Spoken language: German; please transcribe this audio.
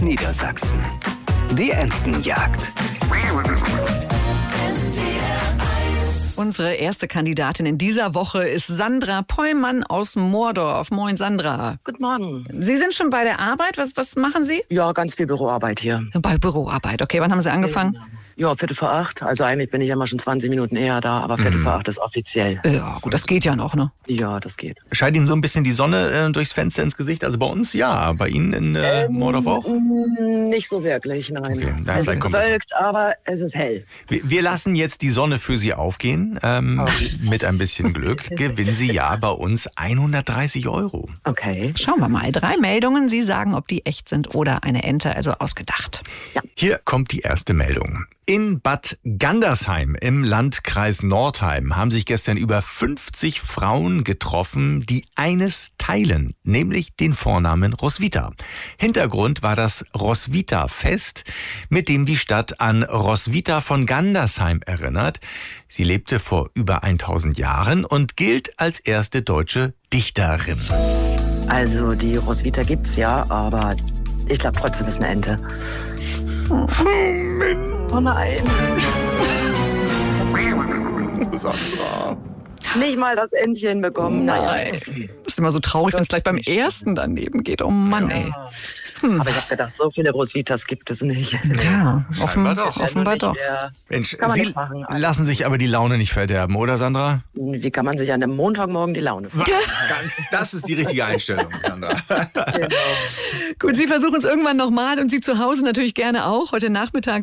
Niedersachsen. Die Entenjagd. Unsere erste Kandidatin in dieser Woche ist Sandra Peumann aus Moordorf. Moin, Sandra. Guten Morgen. Sie sind schon bei der Arbeit. Was machen Sie? Ja, ganz viel Büroarbeit hier. Bei Büroarbeit. Okay, wann haben Sie angefangen? Ja, 7:45. Also eigentlich bin ich immer schon 20 Minuten eher da, aber 7:45 ist offiziell. Ja, gut, das geht ja noch, ne? Ja, das geht. Scheint Ihnen so ein bisschen die Sonne durchs Fenster ins Gesicht? Also bei uns ja, bei Ihnen in Moordorf auch? Nicht so wirklich, nein. Okay, na, Es vielleicht ist kommt das bewölkt, aber es ist hell. Wir lassen jetzt die Sonne für Sie aufgehen. Mit ein bisschen Glück gewinnen Sie ja bei uns 130 €. Okay. Schauen wir mal. 3 Meldungen. Sie sagen, ob die echt sind oder eine Ente, also ausgedacht. Hier kommt die erste Meldung. In Bad Gandersheim im Landkreis Nordheim haben sich gestern über 50 Frauen getroffen, die eines teilen, nämlich den Vornamen Roswitha. Hintergrund war das Roswitha-Fest, mit dem die Stadt an Roswitha von Gandersheim erinnert. Sie lebte vor über 1000 Jahren und gilt als erste deutsche Dichterin. Also die Roswitha gibt's ja, aber ich glaube trotzdem ist eine Ente. Oh nein. Sandra. Nicht mal das Entchen bekommen. Naja, okay. Das ist immer so traurig, wenn es gleich beim ersten daneben geht. Oh Mann, ey. Aber ich habe gedacht, so viele Roswithas gibt es nicht. Ja, Scheinbar doch. offenbar doch. Mensch, Kann man Sie nicht machen. lassen sich aber die Laune nicht verderben, oder Sandra? Wie kann man sich an einem Montagmorgen die Laune verderben? Das ist die richtige Einstellung, Sandra. Genau. Gut, Sie versuchen es irgendwann nochmal und Sie zu Hause natürlich gerne auch. Heute Nachmittag